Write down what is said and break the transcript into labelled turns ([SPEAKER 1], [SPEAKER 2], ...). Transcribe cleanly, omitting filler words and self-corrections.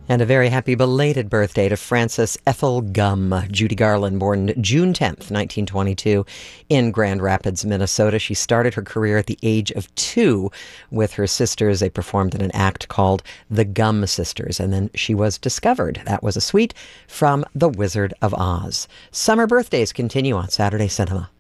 [SPEAKER 1] And a very happy belated birthday to Frances Ethel Gum. Judy Garland, born June 10th, 1922, in Grand Rapids, Minnesota. She started her career at the age of 2 with her sisters. They performed in an act called The Gum Sisters, and then she was discovered. That was a suite from The Wizard of Oz. Summer birthdays continue on Saturday Cinema.